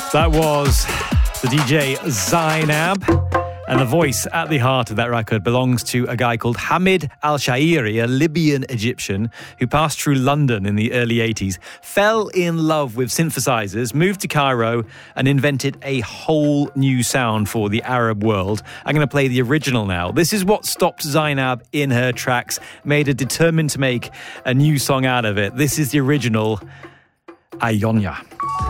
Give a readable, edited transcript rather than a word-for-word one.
That was the DJ Zainab, and the voice at the heart of that record belongs to a guy called Hamid Al-Shairi, a Libyan Egyptian who passed through London in the early 80s, fell in love with synthesizers, moved to Cairo and invented a whole new sound for the Arab world. I'm going to play the original now. This is what stopped Zainab in her tracks, made her determined to make a new song out of it. This is the original, Ayonya.